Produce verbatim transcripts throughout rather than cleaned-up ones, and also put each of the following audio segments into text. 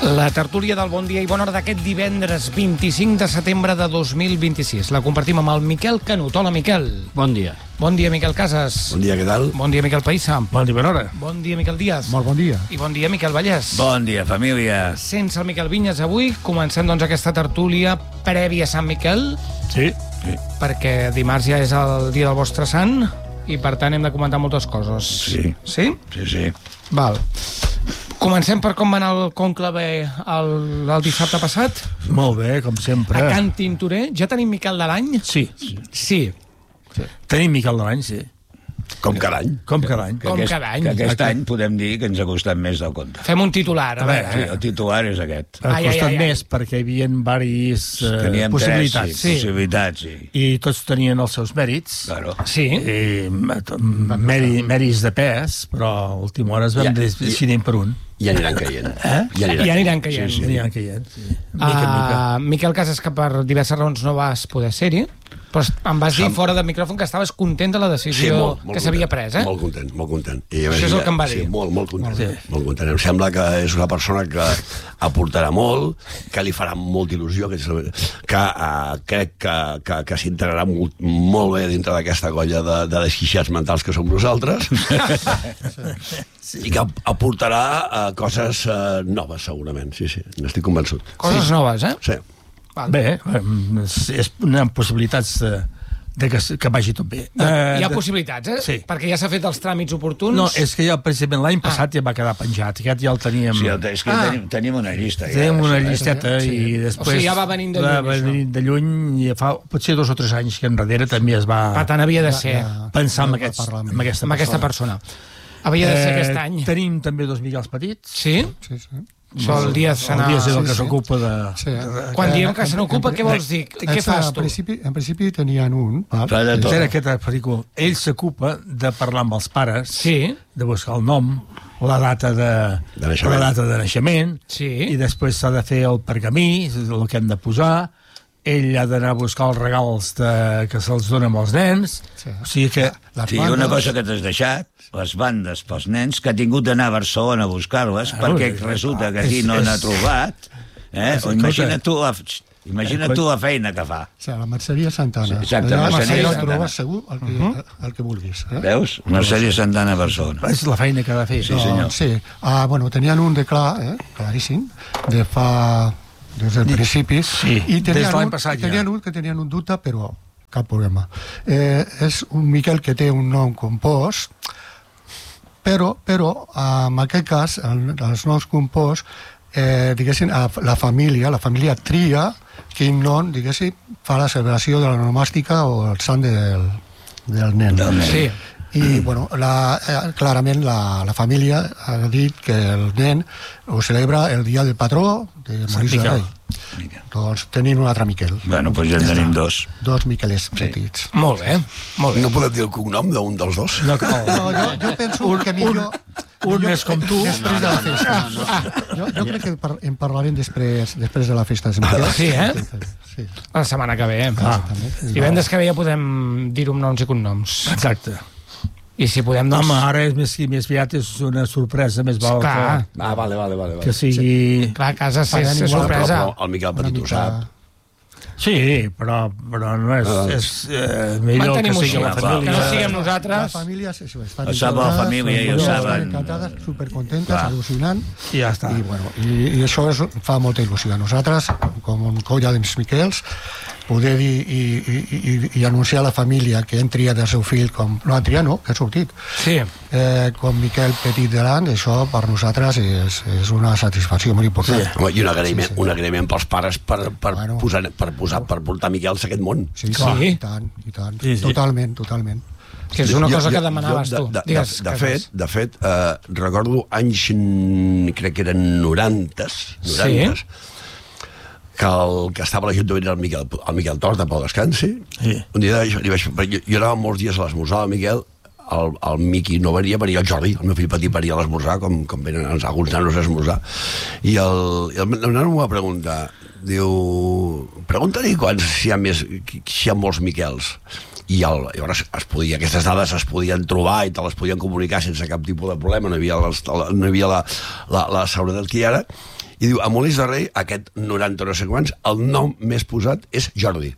La tertúlia del Bon Dia i Bona Hora d'aquest divendres vint-i-cinc de setembre de dos mil vint-i-sis. La compartim amb el Miquel Canut. Hola, Miquel. Bon dia. Bon dia, Miquel Casas. Bon dia, què tal? Bon dia, Miquel Païssa. Bon dia, bona hora. Bon dia, Miquel Díaz. Molt bon dia. I bon dia, Miquel Vallès. Bon dia, família. Sense el Miquel Vinyes avui, comencem doncs aquesta tertúlia prèvia a Sant Miquel, Sí. sí. perquè dimarts ja és el dia del vostre sant i per tant hem de comentar moltes coses. Sí. Sí? Sí, sí. Val. Comencem per com va anar el conclave el, el dissabte passat. Molt bé, com sempre. A Can Tintorer. Ja tenim Miquel de l'any? Sí. sí. Sí. Tenim Miquel de l'any, sí. Com cada any. Com cada any. Que Com aquest, cada any. Que aquest Aquest- any podem dir que ens ha costat més del compte. Fem un titular, a A veure, Sí, veure. el titular és aquest. Ha Ai, ai, costat ai, ai. més perquè hi havia diverses eh, Teníem possibilitats. tres, sí, possibilitats, sí. I tots tenien els seus mèrits. Claro. Sí. I mèri, mèrits de pes, però a última hora es vam Ja, decidir per un. I aniran caient. Eh? I aniran, I aniran caient. Sí, sí. que hi ha, sí. Mica en mica. Uh, Miquel Casas, que per diverses raons no vas poder ser-hi, però em vas dir Som- fora del micròfon que estaves content de la decisió que s'havia pres, eh? Molt content, molt content. I, Això és el que em va sí, dir. Molt, molt content, Sí. molt content. Em sembla que és una persona que aportarà molt, que li farà molta il·lusió, que, que uh, crec que, que, que s'integrarà molt, molt bé dintre d'aquesta colla de, de desquiciats mentals que som nosaltres i que aportarà uh, coses uh, noves, segurament. Sí, sí, n'estic convençut. Coses Sí. noves, eh? Sí. Val. Bé, eh, és, és una possibilitats de, de que, que vagi tot bé. Hi ha de- possibilitats, eh? Sí. Perquè ja s'ha fet els tràmits oportuns. No, és que ja precisament l'any passat ja va quedar penjat, aquest ja el teníem... Sí, el- és que Ah. tenim, tenim una llista. Ja, Tenim una sí, llisteta sí. i després... O sigui, ja va venint de va lluny, això. venint de lluny i fa potser dos o tres anys que enrere també es va Per tant, havia de ser pensar en, ja va aquests, parlar amb en aquesta amb aquesta persona. persona. Havia de ser aquest any. Tenim també dos Miguels petits. Sí? Sí, sí. Això el dia se El n'ha... dia és el sí, que sí. s'ocupa de... Sí. de- Quan diem que se n'ocupa, què vols dir? Què Ells, fas en tu? Principi, en principi tenien un, val? Fa de tot. Era aquest pel·lícula. Ell s'ocupa de parlar amb els pares, Sí. de buscar el nom, la data de, De naixement. la data de naixement, Sí. i després s'ha de fer el pergamí, és el que hem de posar, ell ha d'anar a buscar els regals de, que se'ls dona amb els nens, Sí. o sigui que... Les Sí, bandes, una cosa que t'has deixat, les bandes pels nens, que ha tingut d'anar a Barcelona a buscar-les, Claro, perquè és- resulta que aquí és- no és- n'ha trobat. Eh? És- Imagina't escolta. tu, la, imagina't tu la feina que fa. O sigui, la Merceria Santana. Sí, exacte, Allà Merceria allà Santana. trobes segur el que, uh-huh. el que vulguis. Eh? Veus? Mercedes Santana a Barcelona. És la feina que ha de fer. Sí, senyor. Doncs, sí. Ah, bueno, tenien un de clar, eh? claríssim, de fa... des del principi. Sí, I des tenien de l'any un, passat ja. tenien un que tenien un dubte, però cap problema. Eh, és un Miquel que té un nom compost, però, però en aquest cas, en els noms composts, eh, diguéssim, a la família, la família tria quin nom, diguéssim, fa la celebració de la nomàstica o el sant del, del nen. Del nen. Sí. I, bueno, la, eh, clarament la, la família ha dit que el nen ho celebra el dia del patró de Sant Molins de Miquel. Rei. Doncs tenim un altre Miquel. Bueno, doncs ja en tenim dos. Dos Miquelets petits. Molt bé, molt bé. No podem dir el cognom d'un dels dos? No cal. No, jo, jo penso que millor... Un més com tu. Després de la festa. Jo, jo crec que par en parlarem després, després de la festa de Sant Miquel. Sí, eh? Sí. La setmana que ve. Ah. Divendres que ve ja podem dir-ho amb noms i cognoms. Exacte. I si podem, doncs... Home, ara és més, més aviat és una sorpresa, més val Clar. que, Ah, vale, vale, vale. que vale. sigui... Clar, a casa sí, Farem és igual, sorpresa. Però, però el Miquel Petit ho sap. Sí, però, però no és, Ah. és eh, millor que Mantenim-ho sigui així, la que família. no siguem La nosaltres. família sí, sí, estan Ho sap la encantades, família i ho estan saben. encantades, supercontentes, Clar. al·lucinant. I ja està. I, bueno, i, i això és, fa molta il·lusió a nosaltres, com un colla dels Miquels, poder dir i, i, i, i anunciar a la família que hem triat el seu fill com... No han triat, no, que ha sortit. Sí. Eh, com Miquel Petit de l'An, això per nosaltres és, és una satisfacció molt important. Sí. Home, I un agraïment, sí, sí. un agraïment pels pares per, per, Bueno. posar, per, posar, per portar Miquels a aquest món. Sí, Clar. sí, i tant, i tant. Sí, sí. Totalment, totalment. Que és una Jo- cosa jo- que demanaves jo, tu. De, de, Digues, de, de Casas. fet, de fet eh, recordo anys, mm, crec que eren norantes, norantes, que el que estava a l'Ajuntament era el Miquel, el Miquel Torta, pel descansi. Sí. Un dia li vaig, jo, jo anava molts dies a l'esmorzar, el Miquel, el, el Miqui no venia, venia el Jordi, el meu fill petit venia a l'esmorzar, com, com venen alguns nanos a esmorzar. I el, el, el nano m'ho va preguntar, diu, pregunta-li quants, si hi ha més, si hi ha molts Miquels. I el, llavors es podia, aquestes dades es podien trobar i te les podien comunicar sense cap tipus de problema, no hi havia, les, no hi havia la, la, la seguretat que hi ha ara. i diu, a Molins de Rei, aquest noranta no sé quants, el nom més posat és Jordi.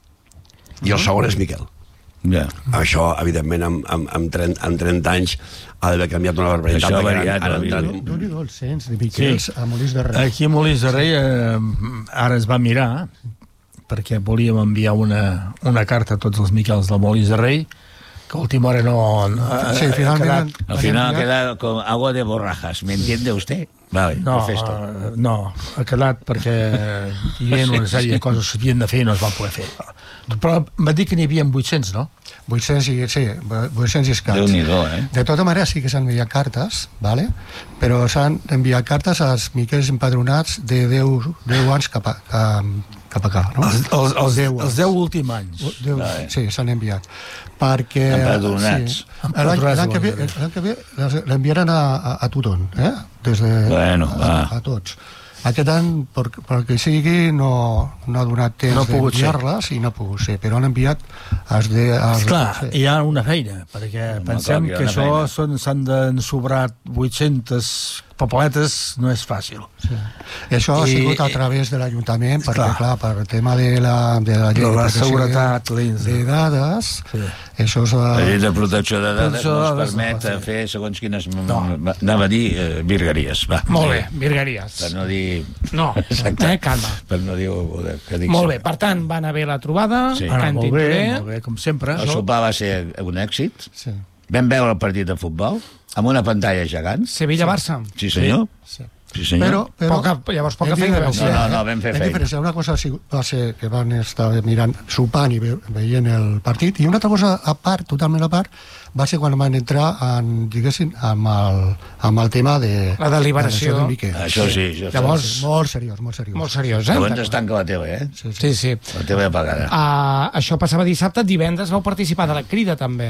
I el segon és Miquel. Yeah. Això, evidentment, amb, amb, amb, trenta, amb trenta anys ha d'haver canviat una barbaritat. Això ha variat, ha variat. Déu-n'hi-do el cens de Miquels Sí. a Molins de Rei. Aquí a Molins de Rei eh, ara es va mirar, perquè volíem enviar una, una carta a tots els Miquels del Molins de Rei, que a última hora no... eh, Sí, ha finalment... quedat- Al final ha quedado con agua de borrajas, ¿me entiende usted? Vale, No, perfecto. eh, no, ha quedat perquè hi havia una sèrie de coses que s'havien de fer i no es van poder fer. Però m'ha dit que n'hi havia vuit-cents, no? vuit-cents i, sí, vuit-cents i escaig. Déu-n'hi-do, eh? De tota manera sí que s'han enviat cartes, vale? Però s'han enviat cartes als Miquels empadronats de deu, deu anys cap a, cap a acá, no? Els, els, els, deu, els deu últims anys. deu, Vale. sí, s'han enviat. Perquè... Empadronats. Sí, l'any l'any que ve, l'any que ve les- l'enviaran a, a, a tothom, eh? Des de, Bueno, a, va. a tots. Aquest any, per, per que sigui, no, no ha donat temps No ha pogut ser. d'enviar-les i no ha pogut ser, però han enviat els de... Els Esclar, sí. hi ha una feina, perquè Home, pensem clar, hi ha que una això feina. són- s'han d'ensobrar vuit-centes papeletes, no és fàcil. Sí. I això ha I- sigut a través de l'Ajuntament, perquè, Clar. clar, per el tema de la, de la llei De la protecció seguretat, de, l'ins- de dades, Sí. això és... La llei Uh, de protecció de dades Protecció no de ens dades permet no, sí. fer segons quines... No. Anava a dir eh, virgueries, va. Molt bé, virgueries. Per no dir... No, Exacte. eh, calma. Per no dir... Que dic Molt bé, per tant, va anar bé la trobada, Sí. Ah, Can molt bé, Tintorer. molt bé, com sempre. El sopar va ser un èxit. sí. Vam veure el partit de futbol amb una pantalla gegant. Sevilla-Barça. Sí, senyor. Sí. Sí, senyor. Però, però, Poca- llavors poca hem feina vau diferenciar- fer. No, no, no, vam fer hem feina. diferenciar. Una cosa sí, va ser que van estar mirant, sopant i ve- veient el partit, i una altra cosa a part, totalment a part, va ser quan van entrar en, diguéssim, amb el, amb el tema de... La deliberació. de Miquel. Això sí, això sí. Llavors, Sí, molt seriós, molt seriós. molt seriós, eh? Llavors es tanca la tele, eh? Sí, sí. Sí, sí. La tele apagada. Uh, això passava dissabte, divendres vau participar de la crida, també.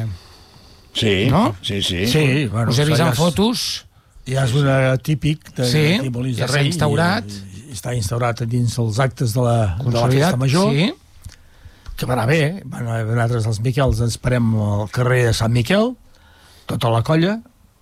Sí, No? sí, sí. Sí, bueno, Us he vist això en ja és- fotos. Ja és una típic de, Sí, de Molins ja de s'ha Rei. instaurat. I, i està instaurat dins els actes de la, de la Consolidat, festa major, sí. que va anar bé. Van anar, nosaltres, els Miquels, ens parem al carrer de Sant Miquel, tota la colla,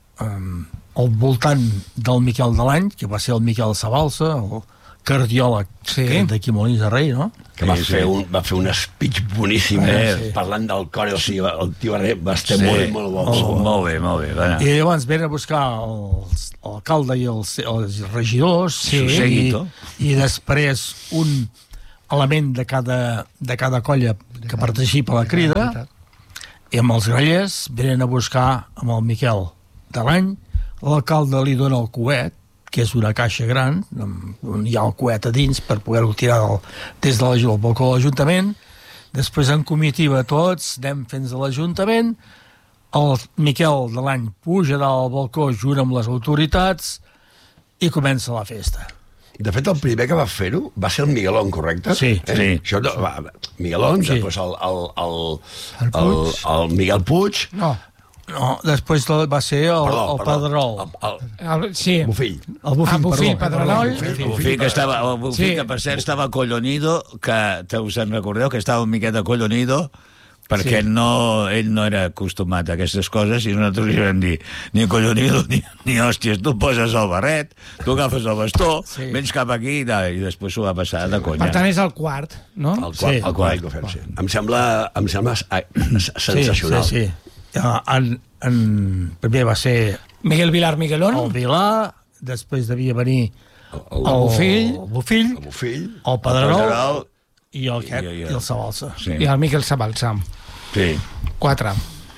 um, al voltant del Miquel de l'any, que va ser el Miquel Sabalsa, el cardiòleg Sí. que d'aquí a Molins de Rei, no? Que va, Sí, sí. fer un, va fer un speech boníssim, Eh, eh, sí. parlant del cor, o sigui, el tio Arre va estar Sí. molt, molt bo. Molt, Molt bo. molt bé, molt bé. Va anar. I llavors venen a buscar els- l'alcalde i els, els regidors, Sí. i, Seguito. i després un element de cada, de cada colla que participa a la crida, i amb els grallers venen a buscar amb el Miquel de l'any. L'alcalde li dona el coet, que és una caixa gran, on hi ha el coet a dins per poder-ho tirar del, des de la, del balcó de l'Ajuntament. Després en comitiva tots, anem fins a l'Ajuntament, el Miquel de l'any puja dalt al balcó junt amb les autoritats i comença la festa. De fet, el primer que va fer-ho va ser el Miguelón, correcte? Sí, eh? sí. Això, no, va, Miguelón, Sí. després el, el, el, El el, Puig. el, el Miguel Puig, No, No, després va ser el, perdó, el perdó, Pedrol. El, el, el, sí. Bufill. El Bufill, Ah, Bufill, perdó. Pedrerol. El Bufill, que estava, el Bufill, Sí. que per cert estava collonido, que te us en recordeu, que estava un miqueta collonido, perquè Sí. no, ell no era acostumat a aquestes coses, i nosaltres li vam dir, ni collonido, ni, ni hòsties, tu poses el barret, tu agafes el bastó, Sí. vens cap aquí, i, tal, i després s'ho va passar de conya. Per tant, és el quart, no? El qual, Sí. el qual que ho fem, sí. Em sembla, em sembla ah, sensacional. Sí, sí, sí. Ja, en, en, primer va ser Miguel Vilar Miguelón. el Vilà, després devia venir El, el, el, Bufill. el Bufill, el Bufill. el Pedrerol Pedrerol. i el, aquest, I- i- i el Sabalsa. Sí, I el Miquel Sabalsa. sí. Quatre.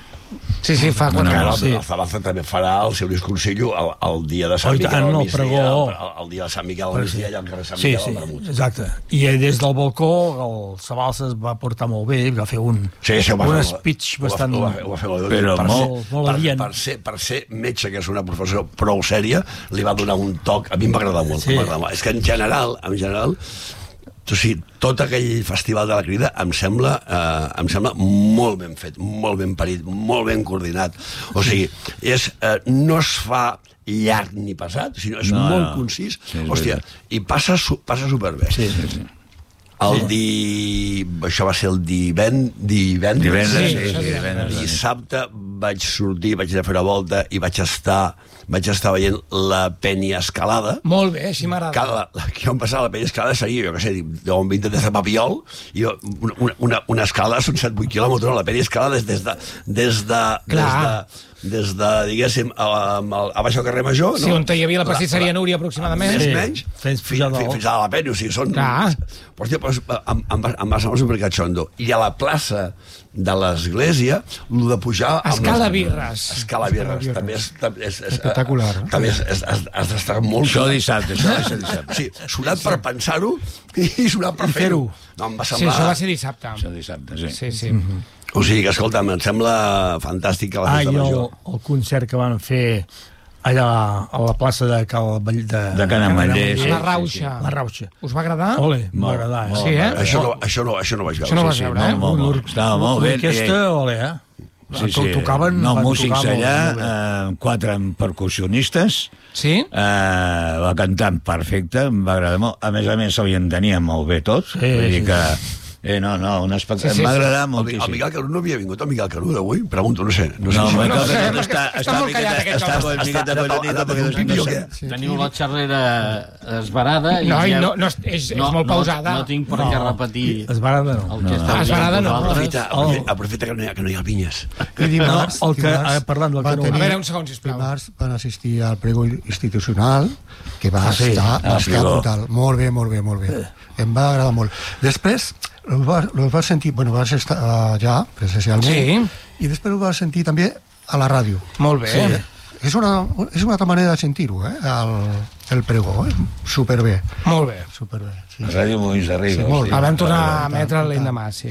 Sí, sí, fa quatre. No, no, El, sí. el Zabalza també farà el seu discursillo el, el dia de Sant Oh, i Miquel tant, al el migdia, pregó. el, el dia de Sant Miquel al migdia i al carrer Sant Sí, Miquel sí, al Vermut. exacte. I des del balcó el Sabalsa es va portar molt bé, va fer un, Sí, sí, ho va un fer, speech ho va, bastant... ho va, fer- ho va fer molt bé. Però per, molt- ser, molt per, adient. per, ser, per ser metge, que és una professió prou sèria, li va donar un toc, a mi em va agradar molt, Sí. sí. molt. És que en general, en general, o sigui, tot aquell festival de la crida em sembla, eh, em sembla molt ben fet, molt ben parit, molt ben coordinat. O sigui, és, eh, no es fa llarg ni pesat, sinó és No, molt no. concís. Sí, és Hòstia, veritat. i passa, su- passa superbé. Sí. Sí, sí. El di... Això va ser el diven... divendres. Divendres, Sí, sí, això sí, és divendres. Dissabte vaig sortir, vaig anar a fer una volta i vaig estar, vaig estar veient la penya escalada. Molt bé, així m'agrada. Cada, la, que on passava la penya escalada seria, jo què sé, d'on vint des de Papiol, i jo, una, una, una escalada són set vuit quilòmetres, la penya escalada des, des de... Des de, des de des de, diguéssim, a, a, a baix al carrer Major, Sí, no? on hi havia la pastisseria Núria, aproximadament. Més o Sí, menys, fins fins, a dalt. fins, fins a la penya, o sigui, són... Clar. Però, hòstia, però, em, em, va, em va semblar supercatxondo. I a la plaça de l'església, el de pujar... amb Escala les- birres. Escala birres. També és... També és, és Espectacular, eh? També és, és, has, has d'estar molt... Això dissabte, això va ser dissabte. Sí, sonat per pensar-ho i sonat per fer-ho. No, em va Sí, semblar... això va ser dissabte. Això dissabte, sí. Sí, sí. O sigui que, escolta'm, em sembla fantàstic que la Ah, festa i el, major... el concert que van fer allà a la plaça de Cal Vall de... De Can Ametller, sí. La Rauxa. La Rauxa. Us va agradar? Ole, Molt, m'agradà, eh? molt, Sí, eh? Això no, això no, això no vaig veure. Això no vas sí, sí. veure, eh? Molt, molt, estava molt bé. L'orquestra, ole, eh? Sí, sí. Tocaven, No, van músics tocar molt, allà, molt bé. eh, quatre percussionistes, Sí? eh, va cantar perfecte, em va agradar molt. A més a més, se'l entenia molt bé tots. Sí, Vull dir sí, que... Eh, no, no, un espectacle. Sí, sí, em va sí. agradar El, moltíssim. el Miquel Canut no havia vingut, el Miquel Canut d'avui? Pregunto, no sé. No, sé No, si- el Miquel No sé, Canut perquè està, està està, molt una callat, miqueta, aquest està home. una miqueta Està- collonito està- perquè està- no sé. està- Teniu la xerrera esbarada i No, i ja- no- no, és- és- és molt pausada. No, no tinc per què repetir Esbarada no. el que esteu dient Esbarada no. vosaltres. Aprofita, aprofita, aprofita que no hi ha, que no hi ha pinyes. I dimarts, No, el que- dimarts eh, parlant del va Canut. A tenir- veure, un segon, sisplau. Dimarts van assistir al prego institucional, que va Ah, sí? estar, Ah, va estar pregó. brutal. Molt bé, molt bé, molt bé. Em va agradar molt. Després, el va, el va sentir, bueno, vas estar allà, presencialment, Sí. i després ho vas sentir també a la ràdio. Molt bé. Sí. És una, és una altra manera de sentir-ho, eh? El, el pregó, eh? Superbé. Molt bé. Superbé. Sí. Ràdio Molins de Rei. Sí, molt bé. El vam tornar a emetre l'endemà, sí.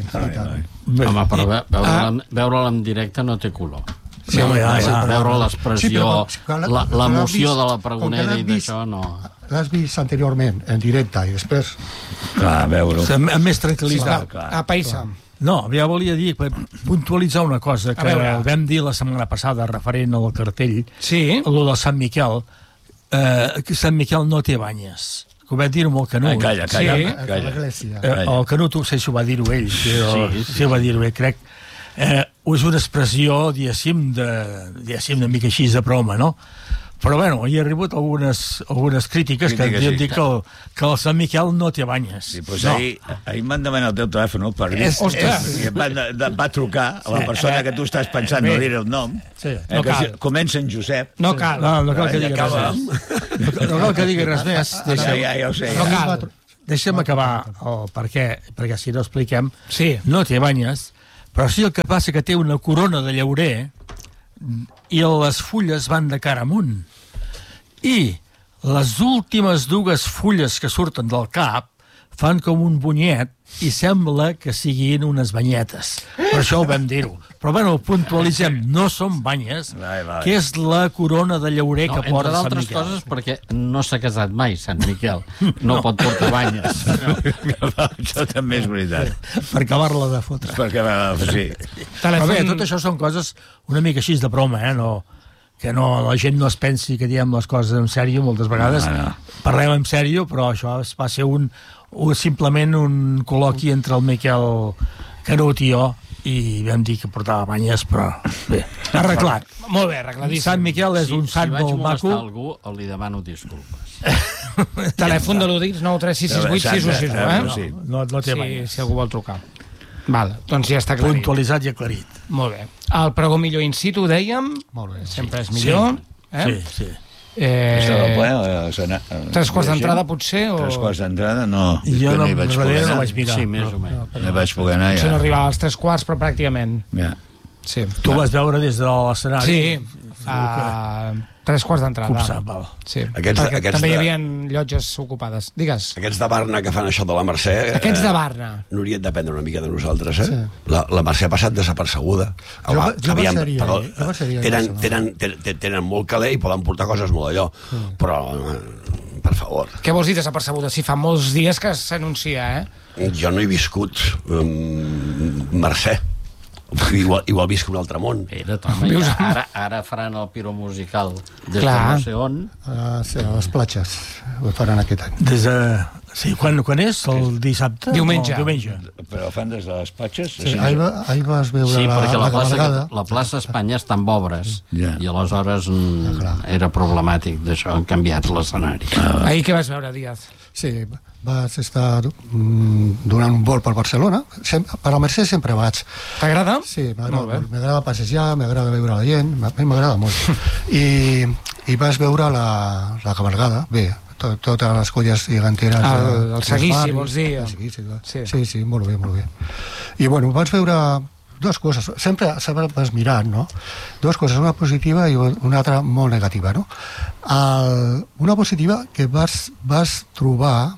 Bé, Home, però ve- Ah. veure'l veure'l en directe no té color. Sí, home, ja, ja. Veure Sí, l'expressió, però quan l'ha- la- quan l'has l'emoció vist- de la com que pregonera l'has i vist- d'això no... L'has vist anteriorment, en directe, i després... Clar, veure-ho. Amb amb més Va, tranquil·litat. a Paisa. No, ja volia dir, per puntualitzar una cosa que veure. vam dir la setmana passada referent al cartell, Sí. el de Sant Miquel, eh, que Sant Miquel no té banyes. Que ho vam dir-ho molt Canut. Ai, calla, calla, Sí. A calla. l'església. Eh, el Canut, no sé si ho va dir-ho ell, però Sí, sí, sí, sí, ho va dir-ho ell, crec. Eh, és una expressió, diguéssim, de, diguéssim, una mica així de broma, no? Però, bueno, hi ha rebut algunes, algunes crítiques, Crítiques, que sí. diuen que el, que el Sant Miquel no té banyes. Sí, doncs no. ahir, ahir em van demanar el teu telèfon per dir... És- Ostres. I em van, de, va trucar a la persona que tu estàs pensant, no diré el nom, Sí. eh, No que cal. si- comença en Josep. No cal. No, no cal que I digui acaba res amb- més. No cal que digui res més. Ja, Deixa'm, ja, ja ho sé. No Ja. cal. deixa'm acabar el per què, perquè si no expliquem, Sí. no té banyes, però sí el que passa que té una corona de llaurer i les fulles van de cara amunt. I les últimes dues fulles que surten del cap fan com un bunyet i sembla que siguin unes banyetes. Per això ho vam dir-ho. Però, bueno, puntualitzem, no són banyes, Vai, vai. que és la corona de llaurer No, que entre porta Sant d'altres Miquel. coses perquè no s'ha casat mai, Sant Miquel. No, pot portar banyes. Això també és veritat. Per acabar-la de fotre. Perquè, va, sí. Però bé, Telèfon... tot això són coses una mica així de broma, eh? No, que no, la gent no es pensi que diem les coses en sèrio moltes vegades. No, no. Parlem en sèrio, però això es va ser un, un, simplement un col·loqui entre el Miquel Canut i jo, i vam dir que portava banyes, però bé, arreglat. Molt bé, arregladíssim. Sant Miquel és Si, un si sant vaig molt molestar maco. algú, li demano disculpes. Telèfon de l'U D I S nou tres sis sis vuit sis un sis u, eh? Sí. No, no té Sí, banyes. si algú vol trucar. Val, doncs ja està aclarit. Puntualitzat i aclarit. Molt bé. El pregó millor in situ, dèiem, Molt bé. sempre és millor. Eh? Sí, sí. Això del ple, Eh, eh, sona- tres quarts d'entrada, potser, o... Tres quarts d'entrada, no. I És jo que no, hi vaig poder darrere no anar. vaig mirar. Sí, més o menys. No hi vaig poder anar, Potser no ja. arribava als tres quarts, però pràcticament. ja. Sí. Tu vas veure des de l'escenari? Sí, a tres quarts d'entrada. Copsa, val. Sí, Aquests- perquè aquests també hi de- havia llotges ocupades. Digues. Aquests de Barna que fan això de la Mercè... Aquests eh, de Barna. No haurien d'aprendre una mica de nosaltres, eh? Sí. La, la Mercè ha passat desapercebuda. Jo va- jo aviam, vaig ser-hi però, ahir, jo vaig ser-hi ahir, tenen, no? tenen, tenen, tenen molt caler i poden portar coses molt allò. Mm. Però, eh, per favor, Què vols dir desapercebuda? Si fa molts dies que s'anuncia, eh? jo no he viscut um, Mercè. Igual, igual visc un altre món. Espera't, home, Vius- ja, ara, ara faran el piro musical des Clar. de no sé on. A, sí, a les platges ho faran aquest any. Des de, Sí, quan, quan és? El dissabte? Diumenge. O diumenge. Però fan des de les Patxes? Sí, ahir, va, ahir vas veure Sí, la, perquè la, la plaça, cabalgada. la plaça Espanya està en obres Ja. i aleshores mm, era problemàtic d'això, han canviat l'escenari. Ahir què vas veure, Díaz? Sí, vas estar mm, donant un vol per Barcelona. Sem per la Mercè sempre vaig. T'agrada? Sí, Molt m'agrada bé. molt. M'agrada passejar, m'agrada veure la gent, a mi m'agrada molt. I, I vas veure la, la cabalgada, bé, to, totes les colles giganteres. El- de- el dels seguici, barris. vols dir? El seguici, va. Sí. sí, sí, molt bé, molt bé. I bueno, vaig veure dues coses, sempre, sempre vas mirant, no? Dues coses, una positiva i una altra molt negativa, no? El, una positiva que vas, vas trobar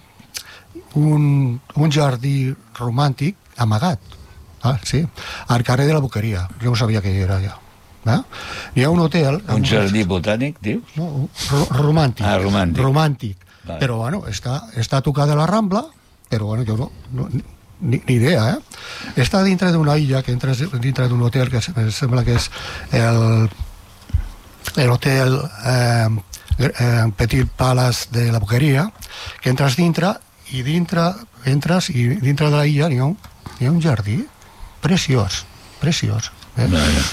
un, un jardí romàntic amagat, ah, sí, al carrer de la Boqueria, jo no sabia que hi era allà. Eh? Hi ha un hotel... Un jardí botànic, dius? No, ro romàntic. Ah, romàntic. Romàntic. Vale. Però, bueno, està, està tocada a la Rambla, però, bueno, jo no... no ni, ni idea, eh? Està dintre d'una illa, que entres dintre d'un hotel que sembla que és el, el hotel eh, eh, Petit Palace de la Boqueria, que entres dintre i dintre entres i dintre de la illa hi ha un, hi ha un jardí preciós, preciós. Eh?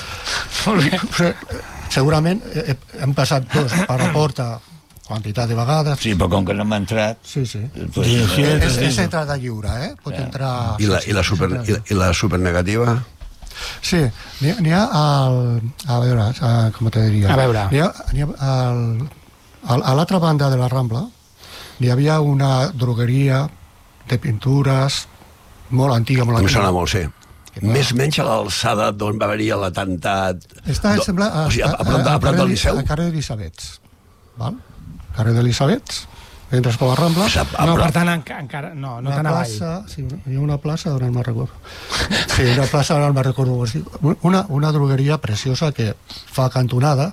Vale. Segurament eh, hem passat tots per la porta quantitat de vegades. Sí, però com que no m'ha entrat... Sí, sí. Pues, Sí, sí, eh, És, és entrada lliure, eh? Pot entrar... I la, i la, super, i, la- i la supernegativa? Sí, n'hi ha, n'hi ha al... A veure, a, com te diria... A veure. N'hi ha, n'hi ha al, al, a l'altra banda de la Rambla hi havia una drogueria de pintures molt antiga, molt Em antiga. sona molt, sí. Més menys a l'alçada d'on va haver-hi l'atemptat. Està, Do- sembla, a, o sigui, a, a, prop, de- a, a prop del Liceu? Al carrer d'Elisabets. Val? Carrer d'Elisabets, entres per la Rambla. A, a, No, prop- per tant, enca encara... No, no Una tan avall. plaça, sí, hi ha una plaça on me'n recordo. Sí, una plaça on me'n recordo. Una, una drogueria preciosa que fa cantonada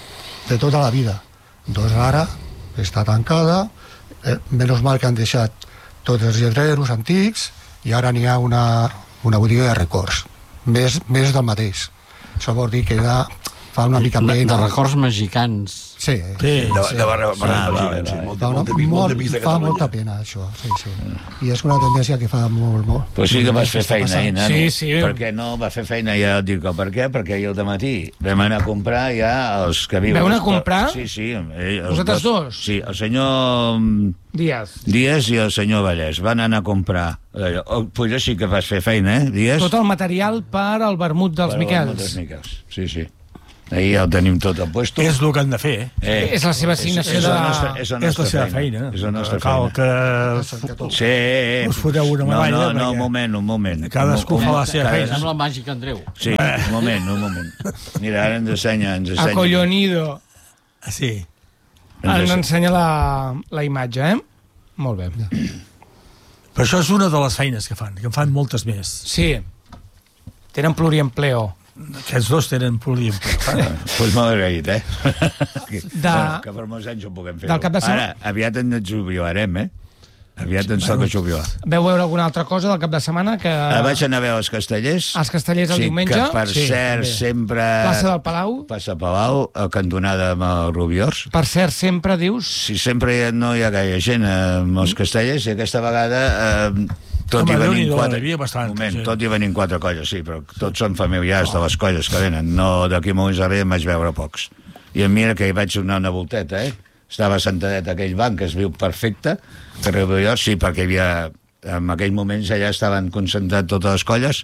de tota la vida. Doncs ara està tancada, eh, menys mal que han deixat tots els lletreros antics i ara n'hi ha una, una botiga de records. Més, més del mateix. Això vol dir que ja fa una mica De, pena. de records mexicans. Sí, Sí, de, de barra, barra, Ah, barra, vale, sí, vale. molta, fa, una, molta, molta, molt, pista de fa Catalunya. molta pena això, sí, sí. I és una tendència que fa molt, molt... Pues sí que vas fer està feina passant. ahir, nano. Sí, sí. Per què no va fer feina? Ja et dic, per què? Perquè ahir al matí vam anar a comprar ja els que viuen... Vau anar a comprar? Sí, sí. Eh, els Vosaltres dos? Sí, el senyor mm, Díaz. Díaz i el senyor Vallès van anar a comprar. Eh, oh, pues sí que vas fer feina, eh, Díaz? Tot el material per al vermut dels Per al Miquels. Vermut dels Miquels, sí, sí. Ahir ja ho tenim tot a puesto. és el que han de fer, eh? Eh, És la seva assignació és, és, de- la nostra, és, la És la nostra seva feina. És la nostra Cal feina. que... Sí. Us foteu una no, medalla, no, no, perquè un moment, un moment. cadascú Un- fa un- la seva cada- feina. Sembla màgic, Andreu. Sí, un moment, un moment. Mira, ara ens ensenya, ens ensenya. Acollonido. Sí. Ens Ens ensenya. ensenya la, la imatge, eh? Molt bé. Però això és una de les feines que fan, que en fan moltes més. Sí. Tenen pluriempleo. Aquests dos tenen pluriempleo. Doncs pues m'ho agraït, eh? que, De- bueno, que per molts anys ho puguem fer. Del cap de setmana- Ara, aviat ens jubilarem, eh? Aviat ens toca jubilar. Veu veure alguna altra cosa del cap de setmana que... Uh, vaig anar a veure els castellers. Els castellers el sí, diumenge? que per Sí, cert també. sempre... Plaça del Palau? Plaça Palau, a cantonada amb el Rubiors. Per cert, sempre dius... Si sempre hi ha, no hi ha gaire gent eh, amb els castellers, i aquesta vegada eh, tot Home, hi venim Déu-n'hi-do, quatre... n'hi havia bastant, moment, sí. tot hi venim quatre colles, sí, però tots són familiars de les colles que venen. No, d'aquí a moments darrere em vaig veure pocs. I mira que hi vaig donar una volteta, eh? Estava sentadet a aquell banc que es viu perfecte, carrer Rubiors, sí, perquè hi havia... En aquells moments allà estaven concentrats totes les colles.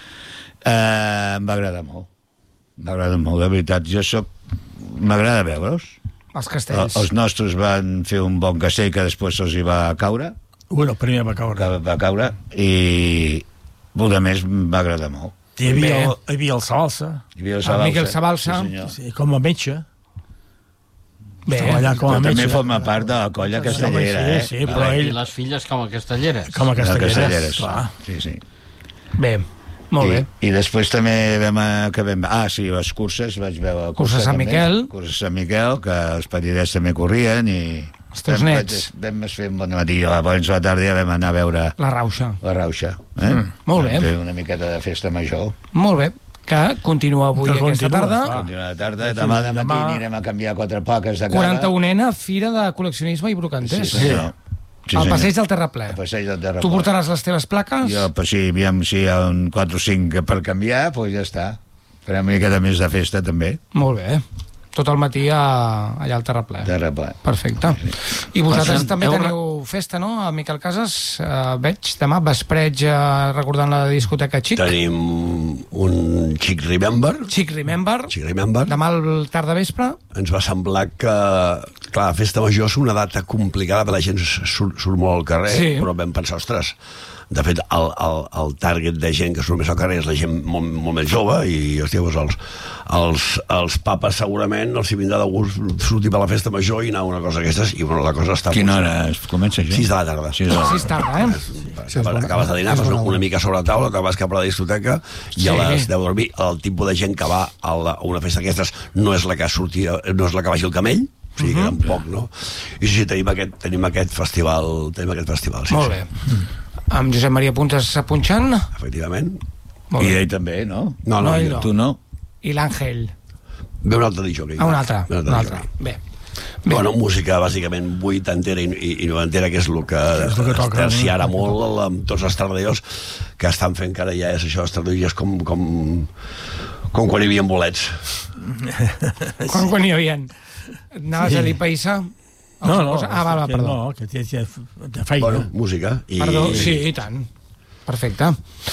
Eh, em va agradar molt. M'agrada molt, de veritat. Jo soc... M'agrada veure'ls. Els El, castells. els nostres van fer un bon castell que després se'ls hi va caure, Bueno, primer va caure. que va caure, i el més em va agradar molt. Hi havia, Bé. el, hi havia el Salsa, Hi havia el El Miquel Sabalsa. Sí, senyor. sí, com a metge. Bé, Estava allà com a Però també metge. forma part de la colla castellera, sí, eh? sí, però I ell... les filles com a castelleres. Com a De castelleres. castelleres. Clar. Sí, sí. bé. Molt I, bé. I després també vam... a- Que vam ah, sí, les curses, vaig veure... la Cursa cursa Sant també. Miquel. Cursa Sant Miquel, que els petitets també corrien, i... Els teus vam, nets. Vam, vam fer un bon matí, a la a la tarda ja vam anar a veure La rauxa. la rauxa. Eh? Mm, molt bé. Vam fer una miqueta de festa major. Molt bé. Que continua avui Que aquesta continua, tarda. clar. Continua la tarda, demà de matí demà- anirem a canviar quatre plaques de cara. quaranta-unena Fira de Col·leccionisme i Brocanters. Sí, senyor. Sí, al senyor. passeig del Terraplè. El passeig del Terraplè. Tu portaràs les teves plaques? Jo, però sí, aviam si hi ha un quatre o cinc per canviar, doncs ja està. Farem una miqueta més de festa, també. Molt bé. Tot el matí a, allà al Terraplè. Terraplè. Perfecte. I vosaltres Passem, també heu- teniu festa, no? A Miquel Casas, uh, veig demà, vespreig, uh, recordant la discoteca Xic. Tenim un Xic Remember, Xic Remember. Xic Remember. Demà al tard de vespre. Ens va semblar que, clar, la festa major és una data complicada, perquè la gent surt, surt molt al carrer, Sí. però vam pensar, ostres, de fet, el, el, el target de gent que surt més al carrer és la gent molt, molt més jove i, hòstia, doncs els, els, els papes segurament els hi vindrà de gust sortir per la festa major i anar a una cosa d'aquestes, i bueno, la cosa està... Quina hora es comença, això? sis de la tarda. sis de la Sí, és tarda, eh? Sí, és bona- Acabes de dinar, és fas bona una, hora. una mica sobre la taula, te vas cap a la discoteca i a Sí. les deu dormir. El tipus de gent que va a, la, a una festa d'aquestes no és la que sortia, no és la que vagi al camell, o sigui, uh -huh. queda un poc, no? I sí, sí, tenim aquest, tenim aquest festival, tenim aquest festival, sí, Molt sí. bé. Amb Josep Maria Puntes a punxant. Efectivament. Molt I bé. ell també, no? No, no, No, ell no. no. Tu no? I l'Àngel. Ve un altre dijó. Ah, un altre. Ve Un altre. Bé. Bé. Bueno, música bàsicament vuitantera i, i, i noventera, que és el que, és el que toca, terciara no? molt amb tots els tardeiors que estan fent, que ara ja és això, els tardeiors com, com, com quan hi havia bolets. Quan, quan hi havia? Anaves Sí. a dir païssa? No, no, Ah, va, va, que perdó. no, que té, té de feina. Bueno, música. I, Perdó, sí, i tant. Perfecte.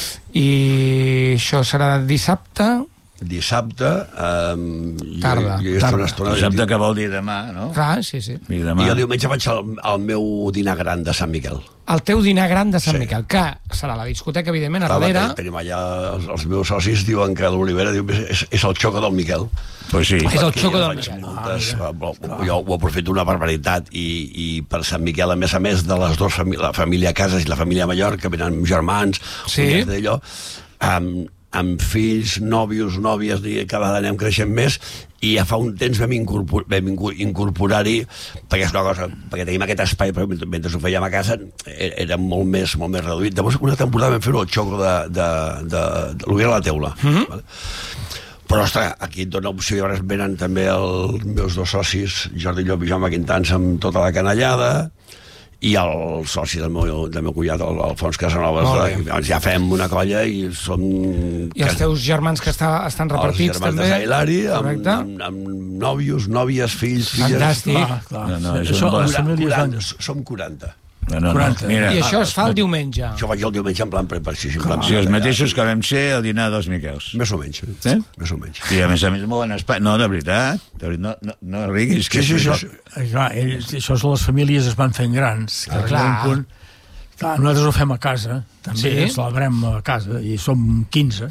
I això serà dissabte? Dissabte... Um, Tarda, Jo, jo he tarda. una estona... Dissabte que vol dir demà, no? Clar, sí, sí. I I demà. el diumenge vaig al, al meu dinar gran de Sant Miquel. El teu dinar gran de Sant Sí. Miquel, que serà la discoteca, evidentment, a Clar, darrere. ten- Tenim allà, els, els meus socis diuen que l'Olivera diu, és, és el xoco del Miquel. Pues sí. És el Perquè xoco jo del faig Miquel. moltes, ah, jo ho aprofito una barbaritat i, i per Sant Miquel, a més a més de les dues famílies, la família Casas i la família Mallorca, venen germans, Sí. cunyats d'allò, amb, amb fills, nòvios, nòvies, i cada vegada anem creixent més, i ja fa un temps vam, incorpor, vam inco- incorporar-hi, perquè és una cosa, perquè tenim aquest espai, però mentre, mentre ho fèiem a casa era, era molt més, molt més reduït. Llavors, una temporada vam fer-ho al xoco de, de, de, de l'Olivera a la Teula. Mm-hmm. Vale? Però, ostres, aquí et dona opció, i llavors venen també els meus dos socis, Jordi Llop i Jaume Quintans, amb tota la canallada, i el soci del meu, del meu cunyat, el Alfons Casanovas. Molt De, bé. doncs ja fem una colla i som... I els teus germans que està, estan repartits, els germans també. de Sant Hilari, amb, Correcte. amb, amb nòvios, nòvies, fills, filles... Fantàstic. Clar, clar. No, no, és Això, un bon- les famílies van... quaranta, som quaranta. No, no, no. quaranta. Mira, I això es fa el diumenge. Això ho faig el diumenge en plan preparació. En plan si els mateixos que vam ser al dinar dels Miquels. Més o menys. Sí? Més o menys. I a més a més molt bon espai. No, de veritat. De veritat, no, no, no riguis. Que Sí, sí, això... sí. Eh, Clar, ells, això és les famílies es van fent grans. Que clar. clar. Un punt, clar, nosaltres ho fem a casa, també Sí. sí. celebrem a casa, i som quinze.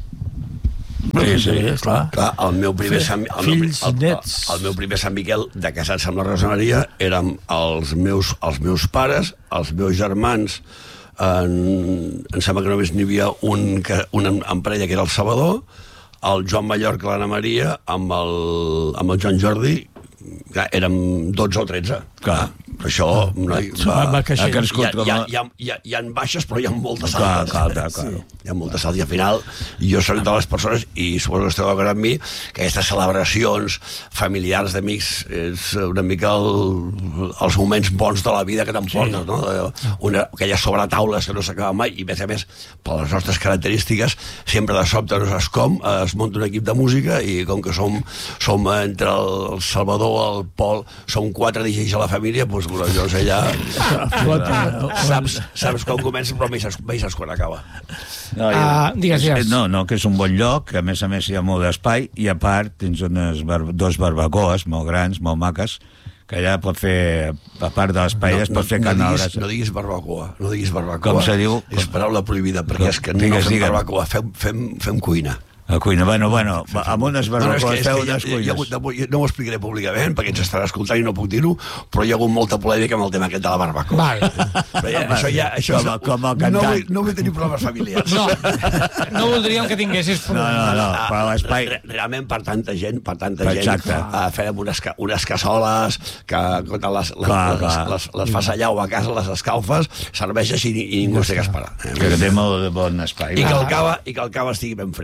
Sí, sí. clar. Clar, el meu primer Fe- Sant, el, meu, fills, el, el, nets. el meu primer Sant Miquel de casats amb la Rosaneria érem els meus, els meus pares, els meus germans, en, em sembla que només n'hi havia un, que, un en, en parella que era el Salvador, el Joan Mallorca i l'Anna Maria, amb el, amb el Joan Jordi, clar, érem dotze o tretze. Clar. Això no, Va, va creixent. Ha crescut hi, ha, com hi, ha, a... hi, ha, hi, ha, hi ha baixes, però hi ha moltes Clar, altes. clar, clar, clar. Sí. Hi ha moltes altes. I al final, jo soc de les persones, i suposo que esteu d'acord amb mi, que aquestes celebracions familiars d'amics és una mica el, els moments bons de la vida que t'emportes, sí. no? Una, aquelles sobretaules que no s'acaben mai, i a més a més, per les nostres característiques, sempre de sobte no saps com, es munta un equip de música, i com que som, som entre el Salvador, el Pol, som quatre D Js a la família, doncs, bueno, jo no sé, ja... saps, saps com comença, però mai saps, mai saps quan acaba. No, i- Ah, digues, digues. No, no, que és un bon lloc, que a més a més hi ha molt d'espai, i a part tens unes bar dos barbacoes molt grans, molt maques, que allà pot fer, a part de l'espai, es pot fer no, carn a la diguis, brasa. no diguis barbacoa, no diguis barbacoa. Com se diu? És paraula prohibida, perquè Com? és que no Digues, fem digues. barbacoa, fem, fem, fem cuina. A cuina, bueno, bueno, amb unes No, no, és que, barbacoes és feu que ja, unes ja, ja, cuines. ja, no ho explicaré públicament, perquè ens estarà escoltant i no puc dir-ho, però hi ha hagut molta polèmica amb el tema aquest de la barbacoa. Val. Però ja, això ja, això Com a- és- com a no, cantant. vull, no vull tenir problemes familiars. No, no voldríem que tinguessis No, no, problemes. no, però l'espai... Re- Realment, per tanta gent, per tanta Exacte. gent, uh, fèiem unes, ca- unes cassoles que quan les, les, Clar, les, clar. les, les fas allà o a casa, les escalfes, serveixes i, i ningú no sé què esperar. Eh? Que té molt de bon espai. I que el cava, i que el cava estigui ben fred. Això sí,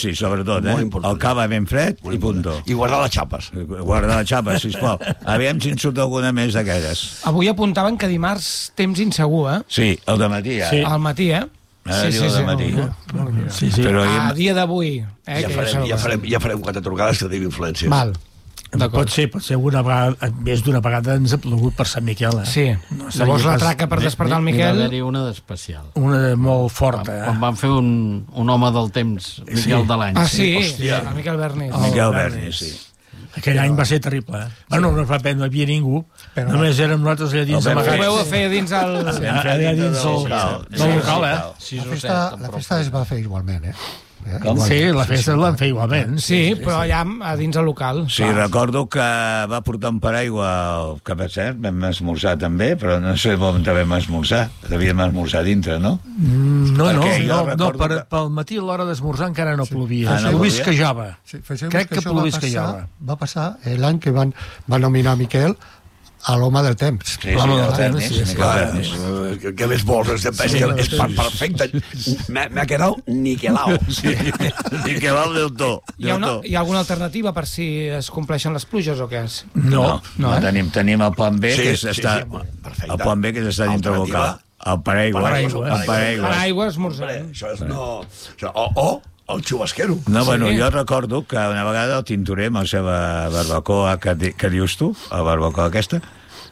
sí, sobretot, eh? Molt important. El cava ben fred i punto. I guardar les xapes. Guarda la xapa, sisplau. Aviam si en surt alguna més d'aquelles. Avui apuntaven que dimarts temps insegur, eh? Sí, el de matí, ja. Sí. Al matí, eh? Ara diu el de matí. Sí, sí. Però A ahir... dia d'avui. Eh, Ja que farem, sabeu. ja farem, ja farem quatre trucades que tinguin influències. Val. D'acord. Pot ser, pot ser una vegada, més d'una vegada ens ha plogut per Sant Miquel, eh? Sí. No sé, Llavors la pas- traca per despertar el N'hi va Miquel... haver-hi una d'especial. Una de molt forta, Quan eh? van fer un, un home del temps, Miquel de l'any. Ah, sí? Hòstia. El Miquel Bernis. El Miquel Bernis. Bernis, sí. Aquell any va ser terrible, eh? Bueno, no, va, no hi havia ningú, Però- només érem nosaltres allà dins El vam Ho amagats. veu a fer dins el... Allà, allà dins del el, local. del local, eh? Sis La o festa, set, la festa es va fer igualment, eh? Eh, Com? igual. Sí, la festa l'han fet igualment. Sí, però allà a dins el local. Sí, recordo que va portar un paraigua, que per cert, vam esmorzar també, però no sé on vam esmorzar. Devíem esmorzar dintre, no? Mm, No, no, Perquè jo no, no recordo per, que- pel matí a l'hora d'esmorzar encara no plovia. Ah, no Plovisquejava. Sí, fixeu-vos Crec que això va plovisquejava. passar- Va passar l'any que van, van nominar Miquel a l'home del temps. Sí, L'home sí, del el temps, Bernis, sí, sí. Miquel Bernis. Eh, Què- Què més vols? És, és, que és per perfecte. Me, me ha quedat niquelao. Sí, i que val del to. Hi ha, Del una, to. hi ha alguna alternativa per si es compleixen les pluges o què és? No, No, no, no eh? tenim, tenim el plan B, Sí, que sí, està, sí, bueno, perfecte. el plan B que està dintre el Alternativa. local. El paraigua. Paraigua. El paraigua. Paraigua Hombre, esmorzant. això és no... Això, o, o el xubasquero. No, bueno, Sí. jo recordo que una vegada el tintorer, amb la seva barbacoa que, di- que dius tu, la barbacoa aquesta,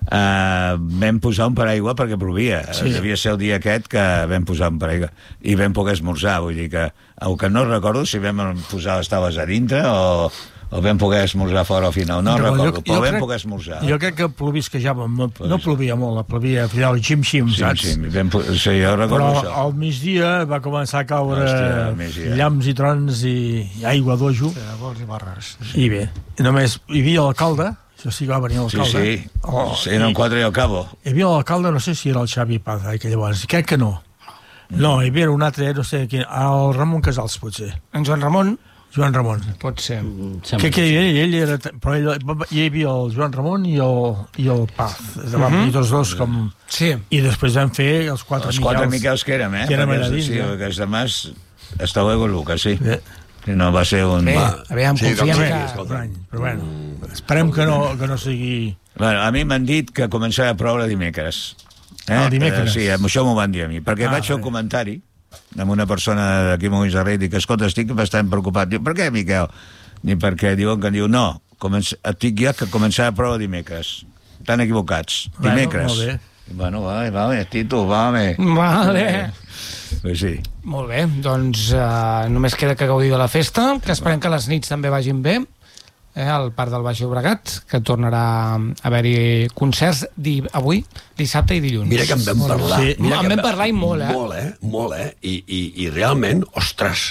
eh, vam posar un paraigua perquè plovia. Sí. Devia ser el dia aquest que vam posar un paraigua. I vam poder esmorzar, vull dir que... El que no recordo si vam posar les taules a dintre o, o vam poder esmorzar fora al final. No, no recordo, però vam crec- poder esmorzar. Jo crec que plovisquejava, no, no plovia molt, plovia allà el xim-xim, Sí, saps? sí, vam, po- sí, jo recordo Però això. al migdia va començar a caure Hòstia, al migdia. llamps i trons i, i aigua d'ojo. Llavors i barres. I bé, només hi havia l'alcalde, això sí que va venir Sí, l'alcalde. sí, Oh, sí, eren quatre i al cabo. Hi havia l'alcalde, no sé si era el Xavi Paz, eh, que llavors, crec que no. No, hi havia un altre, no sé quin, el Ramon Casals, potser. En Joan Ramon? Joan Ramon. Pot ser. Sembla Que, que ell, ell era, però ell, hi havia el Joan Ramon i el, i el Paz. Van venir tots dos com... Sí. I després vam fer els quatre Els quatre Miquels. Miquels que érem, eh? Que érem Perquè allà els- dins, sí, ja. perquè els demás estava a Luca, sí. Bé. Sí, no, va ser un... Bé, Va. aviam, Sí, confiem com que... sigui, Un escolta. any, però bueno, esperem que no, que no sigui... Bueno, a mi m'han dit que començarà a ploure dimecres. Eh? Ah, dimecres. Eh, sí, amb això m'ho van dir a mi. Perquè Ah, vaig fer un bé. comentari amb una persona d'aquí a Molins de Rei, dic, escolta, estic bastant preocupat. Diu, per què, Miquel? Ni perquè diuen que diu, no, començ... et dic ja que començarà a ploure dimecres. Estan equivocats. Bueno, Dimecres. molt bé. Bueno, vale, vale, Tito, vale. Vale. Pues sí. Molt bé, doncs uh, només queda que gaudir de la festa, que esperem que les nits també vagin bé, eh, al Parc del Baix Llobregat, que tornarà a haver-hi concerts di avui, dissabte i dilluns. Mira que en vam parlar. Sí. Mira En que vam parlar i molt, eh? Molt, eh? Molt, eh? I, i, i realment, ostres,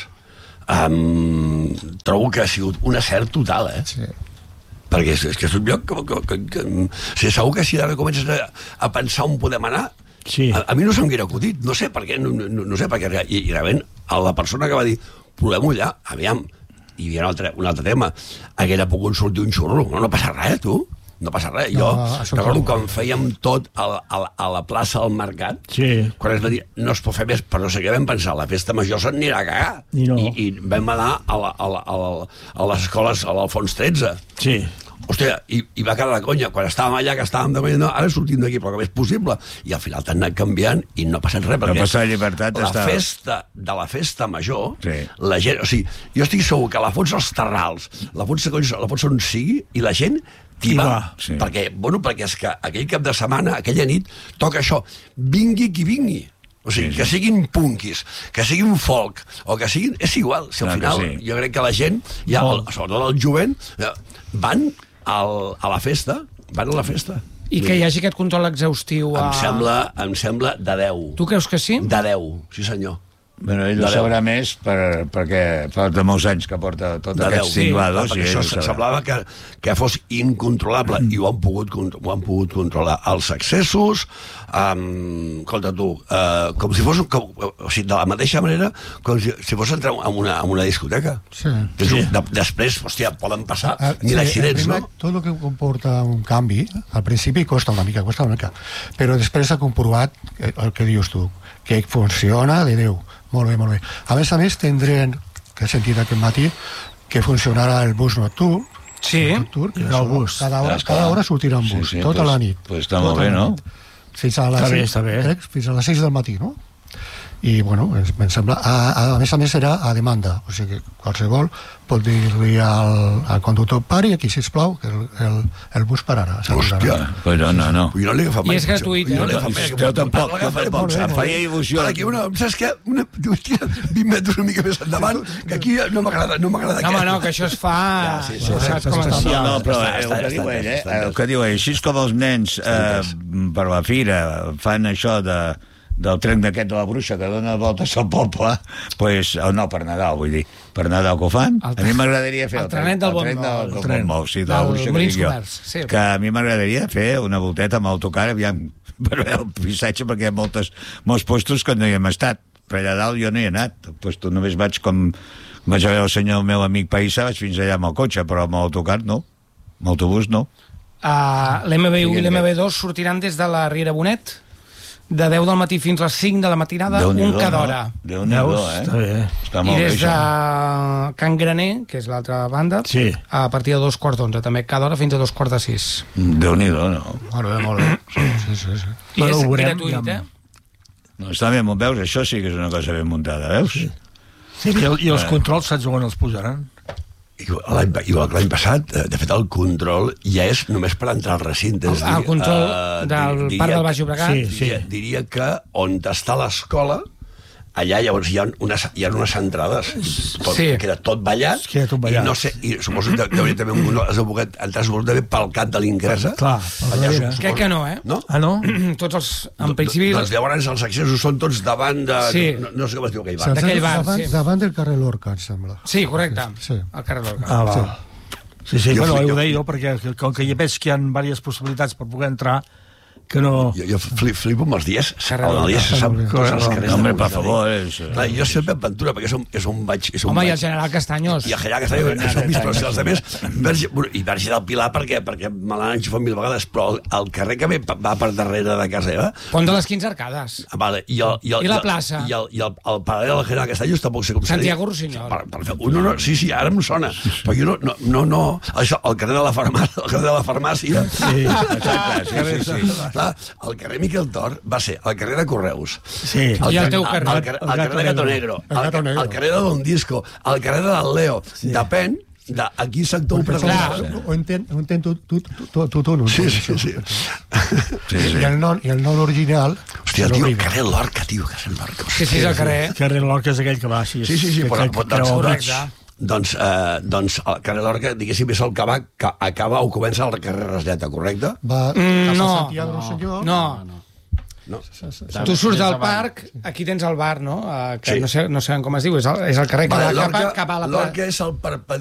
um, trobo que ha sigut un acert total, eh? Sí. Perquè és, és que és un lloc que... que, que, que o sigui, segur que si ara comences a, a pensar on podem anar, Sí. a, a mi no se'm hauria acudit, no sé per què, no, no, no sé per què, i, i realment a la persona que va dir, provem-ho allà, aviam, hi havia un altre, un altre tema, haguera pogut sortir un xurro, no, no passa res, tu, no passa res, No, jo això recordo no. quan fèiem tot a la, a la, a la plaça del mercat, Sí. quan es va dir, no es pot fer més, però no sé què vam pensar, la festa major se'n anirà a cagar, I no. I, i vam anar a, la, a, la, a, la, a les escoles a l'Alfons tretze, Sí. hòstia, i, i va quedar de conya quan estàvem allà, que estàvem de conya, no, ara sortim d'aquí però que més possible, i al final t'han anat canviant i no ha passat res, perquè passar la llibertat la està- festa de la festa major, Sí. la gent, o sigui, jo estic segur que la fots als Terrals, la fots, la fots on sigui, i la gent t'hi Hi va, va, sí. perquè, bueno, perquè és que aquell cap de setmana, aquella nit, toca això, vingui qui vingui. O sigui, Sí, sí. que siguin punkis, que siguin folk, o que siguin... És igual, si al Clar que final sí. jo crec que la gent, ja, el, sobretot el jovent, eh, van al, a la festa, van a la festa. I que hi hagi aquest control exhaustiu a... Em sembla, em sembla de deu. Tu creus que sí? De deu, sí senyor. Bueno, ell ho De deu. sabrà més per, perquè fa de molts anys que porta tots De aquests deu. cinglados Perquè i ell això ho sabrà. semblava que, que fos incontrolable i ho han pogut, con- ho han pogut controlar. Els accessos, um, escolta tu, uh, com si fos, com, o sigui, de la mateixa manera com si, si fos entrar en una, en una discoteca. Sí. Que sí. De, després, hòstia, poden passar Ah, mil sí, accidents, primer, no? Tot el que comporta un canvi, al principi costa una mica, costa una mica, però després s'ha comprovat el que dius tu, que funciona de Déu. Molt bé, molt bé. A més a més, tindrem que he sentit aquest matí, que funcionarà el bus nocturn. Sí. Nocturn, que el això, bus. Cada hora, cada hora sortirà un bus, Sí, sí, tota pues, la nit. Pues està tota molt bé, la no? nit. Fins a les Està bé, seis, està bé. crec, fins a les seis del matí, no? I, bueno, em sembla... A, a, a més a més serà a demanda, o sigui que qualsevol pot dir-li al, al conductor pari aquí, sisplau, que el, el, el bus pararà. Hòstia. Però no, no. Jo no l'he agafat mai. I és gratuït, Jo no eh? l'he agafat mai. Jo tampoc, jo tampoc. Em feia il·lusió. Ara, aquí una, saps què? Una, hòstia, vint metres una mica més endavant, que aquí no m'agrada, no m'agrada No, home, no, que això es fa... Ja, sí, sí, ho sí, saps com sí, es sí, fa. No, no, però Està- el està- que diu està- ell, eh? està- El que diu ell, així com els nens eh, per la fira fan això de del tren d'aquest de la bruixa que dona voltes al poble, pues, o no, per Nadal, vull dir, per Nadal que ho fan, El a mi m'agradaria fer el trenet del el tren Bon- del, el del tren. Bon Mou, sí, de la Del bruixa que Molins dic jo. Comerç, sí. Que a mi m'agradaria fer una volteta amb autocar, aviam, per veure el paisatge, perquè hi ha moltes, molts postos que no hi hem estat, però allà dalt jo no hi he anat, pues, tu només vaig com vaig a veure el senyor meu amic Païssa, vaig fins allà amb el cotxe, però amb l'autocar no, amb l'autobús no. Uh, L'M B u i l'M B dos sortiran des de la Riera Bonet de deu del matí fins a les cinc de la matinada, un cada hora. Déu-n'hi-do, Veus? eh? Està bé. Està I molt bé, des de això. Can Graner, que és l'altra banda, Sí. a partir de dos quarts d'onze, també cada hora fins a dos quarts de sis. Déu-n'hi-do, no? Molt bé, molt bé. Sí, sí, sí. sí. I Bueno, és ho veurem, gratuït, ja. eh? No, està bé, veus? Això sí que és una cosa ben muntada, veus? Sí. Sí, i, el, I els controls saps on els posaran? L'any igual que l'any passat, eh, de fet, el control ja és només per entrar al recinte. és El- el dir, control eh, del diria- parc del Baix Llobregat. Sí, sí. Diria, diria que on està l'escola, allà llavors hi ha unes, hi ha unes entrades, tot, Sí. queda tot ballat, Queda tot ballat. i no sé, i suposo que hi hauria també un control, has de poder entrar suposo també pel cap de l'ingressa. Clar, per Allà, darrere. suposo- Crec que no, eh? No? Ah, no? Tots els... En principi... Doncs llavors els accessos són tots davant de... Sí. No, no sé com es diu aquell bar. S'ha D'aquell fet bar, davant, sí. davant del carrer Lorca, em sembla. Sí, correcte. Sí. Al carrer Lorca. Ah, va. Sí, sí, Jo bueno, fli- ho jo- deia jo, perquè com que hi veig que hi ha diverses possibilitats per poder entrar, que no... Jo, jo flip, flipo amb els dies. Carrer El dia se sap Lorca. tots els carrers. Home, de per Montjuïc. favor, és... Clar, jo sempre en aventura, perquè és on, és on vaig... És on Home, i vaig. el general Castanyos. I el Gerard Castanyos, és on vist, però si els altres... Verge, bueno, i Verge del Pilar, perquè, perquè me l'han enxufat mil vegades, però el, el carrer que ve, va per darrere de casa meva... Pont de les quinze Arcades. Ah, vale, i, el, i, el, I la el- plaça. I el, i el, el paral·lel del Gerard Castanyos tampoc sé com se diu. Santiago Rossinyol. Per, per fer, no, no, sí, sí, ara em sona. Però jo no, no, no, no això, el carrer de la farmàcia, el carrer de la farmàcia... Sí, Exacte, sí, sí, sí. Clar, el carrer Miquel Tor va ser el carrer de Correus. sí. El, I el teu el, carrer? el, carrer- el carrer de Gato Negro, El el, Gato Negro. el carrer de Don Disco, el carrer de del Leo. Depèn de a quin sector ho Clar. presenta. Ho entenc, ho entenc tu, tu, tu, tu, tu, no? Sí, sí, sí. Sí, sí. I el nom, i el nom original... Hòstia, se tio, l'oblida. carrer Lorca, tio, carrer Lorca. Sí, sí, és el carrer. El carrer Lorca és aquell que va així. Sí, sí, sí, que, però- que, que, però- creu doncs- mig. Doncs, eh, doncs el carrer Lorca, diguéssim, és el que va, que acaba o comença al carrer Rasleta, correcte? Va Mm, cap a no, Santiago del Senyor. No. No. Tu surts del parc, aquí tens el bar, no? Uh, que Sí. no sé, no sé com es diu, és el, és el carrer que Vale, va cap, a, Lorca, cap a la Lorca plaça. és el perpendicular